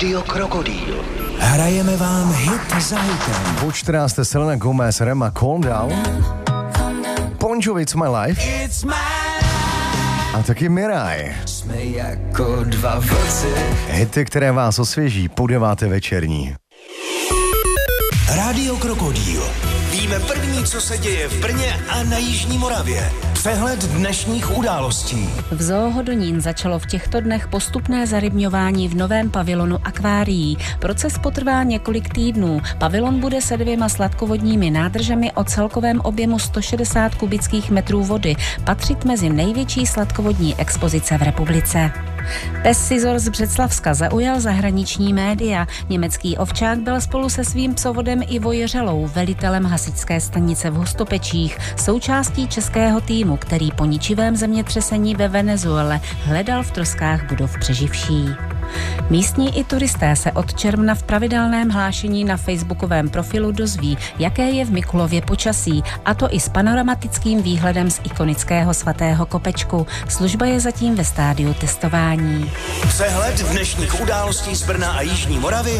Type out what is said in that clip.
Rádio Krokodýl. Hrajeme vám hit za hitem. Po 14. Selena Gomez, Rema, Calm Down. Bon Jovi, It's My Life. A taky Miraj. Jsme jako dva vlci. Hity, které vás osvěží po 9. večerní. Rádio Krokodýl. Víme první, co se děje v Brně a na Jižní Moravě. Přehled dnešních událostí. V Zoo Hodonín začalo v těchto dnech postupné zarybňování v novém pavilonu akvárií. Proces potrvá několik týdnů. Pavilon bude se 2 sladkovodními nádržemi o celkovém objemu 160 kubických metrů vody patřit mezi největší sladkovodní expozice v republice. Pes Sizor z Břeclavska zaujal zahraniční média. Německý ovčák byl spolu se svým psovodem Ivo Jeřelou, velitelem hasičské stanice v Hustopečích, součástí českého týmu, který po ničivém zemětřesení ve Venezuele hledal v troskách budov přeživší. Místní i turisté se od června v pravidelném hlášení na facebookovém profilu dozví, jaké je v Mikulově počasí, a to i s panoramatickým výhledem z ikonického Svatého Kopečku. Služba je zatím ve stádiu testování. Přehled dnešních událostí z Brna a Jižní Moravy